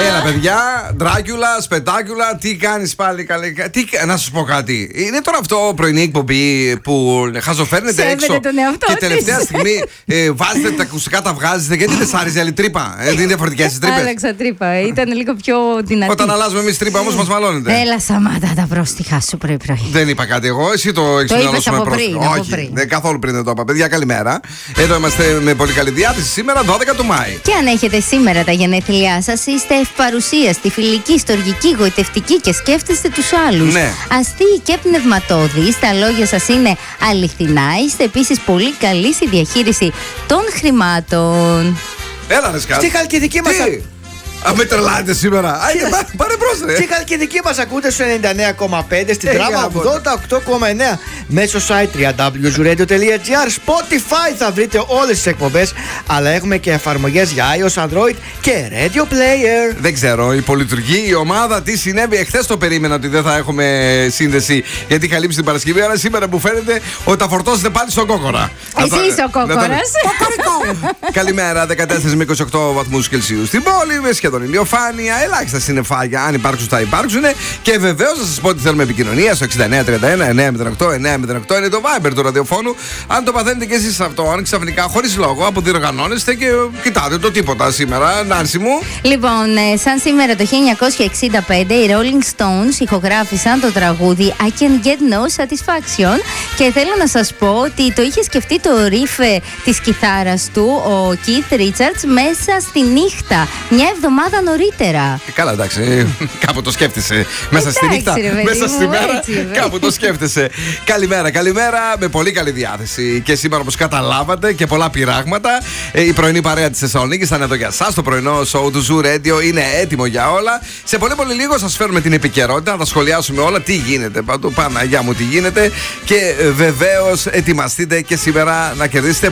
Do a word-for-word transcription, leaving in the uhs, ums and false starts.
Έλα, παιδιά, Ντράκουλα, Σπετάκουλα, τι κάνεις πάλι καλή. Τι, να σας πω κάτι. Είναι τώρα αυτό πρωινή εκπομπή που χαζοφέρνετε έξω. Και τελευταία στιγμή ε, βάζετε τα ακουστικά, τα βγάζετε. Γιατί δεν σ' άρεσε άλλη τρύπα. Ε, δεν είναι διαφορετικές οι τρύπες. Άλλαξα τρύπα. Ήταν λίγο πιο δυνατή. Όταν αλλάζουμε εμείς τρύπα όμως μας μαλώνετε. Έλα, Σαμάτα, τα πρόστιχα σου πρωί-πρωί. Δεν είπα κάτι εγώ. Εσύ το έχεις είπες από πριν. Όχι, δεν, καθόλου πριν δεν το είπα. Παιδιά, καλημέρα. Εδώ είμαστε με πολύ καλή διάθεση σήμερα, δώδεκα του Μάη. Και αν έχετε σήμερα τα γενέθλιά σας, είστε ευπαρουσίαστοι, φιλικοί, στοργικοί, γοητευτικοί και σκέφτεστε τους άλλους. Ναι. Αστείοι και πνευματώδεις, τα λόγια σας είναι αληθινά, είστε επίσης πολύ καλοί στη διαχείριση των χρημάτων. Έλα, ρε σκάτ. Στη Χαλκιδική μας. Α, με τρελάτε σήμερα. Άγια, πάρε μπρος, ρε. Στη Χαλκιδική μας ακούτε στο ενενήντα εννέα κόμμα πέντε, στην Ε, Τράβα για να ογδόντα οκτώ κόμμα εννέα, μέσω site double-u double-u double-u τελεία zooradio τελεία gr, Spotify θα βρείτε όλες τις εκπομπές, αλλά έχουμε και εφαρμογές για iOS, Android και Radio Player. Δεν ξέρω, υπολειτουργεί η ομάδα, τι συνέβη. Εχθές το περίμενα ότι δεν θα έχουμε σύνδεση γιατί είχα λείψει την Παρασκευή. Άρα σήμερα που φαίνεται ότι θα φορτώσετε πάλι στον κόκορα. Εσύ είσαι ο κόκορας. Καλημέρα, δεκατέσσερα με είκοσι οκτώ βαθμούς Κελσίου στην πόλη, με σχεδόν ηλιοφάνεια, ελάχιστα συννεφάκια. Αν υπάρξουν, θα υπάρξουν. Και βεβαίως θα σας πω ότι θέλουμε επικοινωνία στο εξήντα εννέα τριάντα ένα εννιακόσια οκτώ εννιακόσια οκτώ. Είναι το Viber του ραδιοφώνου. Αν το παθαίνετε και εσείς αυτό, αν ξαφνικά χωρίς λόγο αποδιοργανώνεστε και κοιτάτε το τίποτα σήμερα, Νάνση μου. Λοιπόν, ε, σαν σήμερα το χίλια εννιακόσια εξήντα πέντε οι Rolling Stones ηχογράφησαν το τραγούδι I Can Get No Satisfaction και θέλω να σας πω ότι το είχε σκεφτεί το ρίφ της κιθάρας του ο Keith Richards μέσα στη νύχτα, μια εβδομάδα νωρίτερα. Ε, καλά, εντάξει, κάπου το σκέφτεσαι. Μέσα στη νύχτα, ρε, μέσα στη μου, μέρα, έτσι, κάπου το σκέφτεσαι. Καλημέρα, καλημέρα, με πολύ καλή διάθεση. Και σήμερα, όπως καταλάβατε, και πολλά πειράγματα. Ε, η πρωινή παρέα της Θεσσαλονίκης θα είναι εδώ για εσάς. Το πρωινό show του Zoo Radio είναι έτοιμο για όλα. Σε πολύ πολύ λίγο σας φέρουμε την επικαιρότητα, θα τα σχολιάσουμε όλα. Τι γίνεται παντού, Παναγιά μου, τι γίνεται. Και ε, βεβαίως ετοιμαστείτε και σήμερα να κερδίσετε